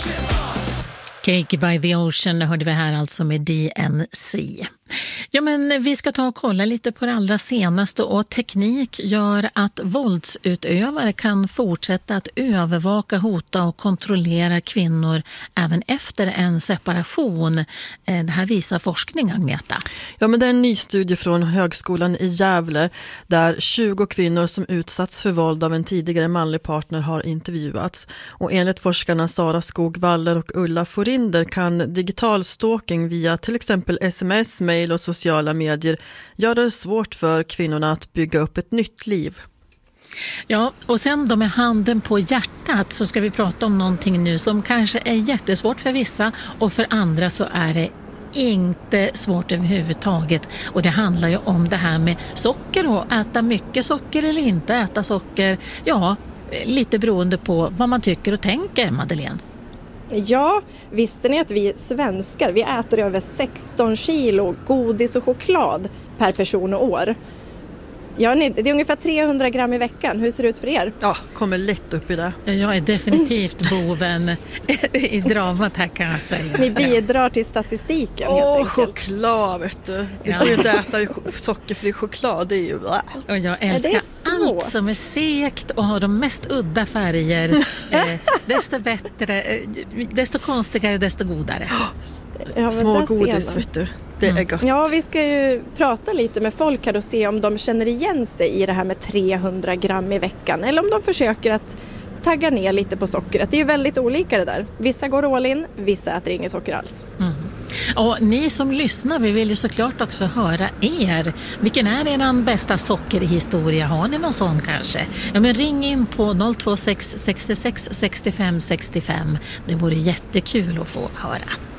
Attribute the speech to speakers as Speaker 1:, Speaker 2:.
Speaker 1: Cake by the Ocean hörde vi här alltså med DNC. Ja, men vi ska ta och kolla lite på det allra senaste, och teknik gör att våldsutövare kan fortsätta att övervaka, hota och kontrollera kvinnor även efter en separation. Det här visar forskning, Agneta.
Speaker 2: Ja, men det är en ny studie från Högskolan i Gävle där 20 kvinnor som utsatts för våld av en tidigare manlig partner har intervjuats. Och enligt forskarna Sara Skogvaller och Ulla Forinder kan digital stalking via till exempel sms, mail och sociala medier gör det svårt för kvinnorna att bygga upp ett nytt liv.
Speaker 1: Ja, och sen då med handen på hjärtat så ska vi prata om någonting nu som kanske är jättesvårt för vissa, och för andra så är det inte svårt överhuvudtaget. Och det handlar ju om det här med socker, och äta mycket socker eller inte äta socker. Ja, lite beroende på vad man tycker och tänker, Madeleine.
Speaker 3: Ja, visste ni att vi svenskar, vi äter över 16 kilo godis och choklad per person och år? Ja, det är ungefär 300 gram i veckan. Hur ser det ut för er?
Speaker 2: Ja, kommer lätt upp i det.
Speaker 1: Jag är definitivt boven i dramat här, kan jag säga.
Speaker 3: Ni bidrar till statistiken helt enkelt.
Speaker 2: Choklad, vet du. Vi kan ju inte äta sockerfri choklad, det är ju...
Speaker 1: Och jag älskar allt som är segt och har de mest udda färger. Desto bättre, desto konstigare, desto godare.
Speaker 2: Små godis, vet du. Det är gott.
Speaker 3: Ja, vi ska ju prata lite med folk här och se om de känner igen sig i det här med 300 gram i veckan. Eller om de försöker att tagga ner lite på sockret. Det är ju väldigt olika det där. Vissa går all in, vissa äter inget socker alls. Mm.
Speaker 1: Och ni som lyssnar, vi vill ju såklart också höra er. Vilken är er bästa sockerhistoria? Har ni någon sån kanske? Ja, men ring in på 026 66 65 65. Det vore jättekul att få höra.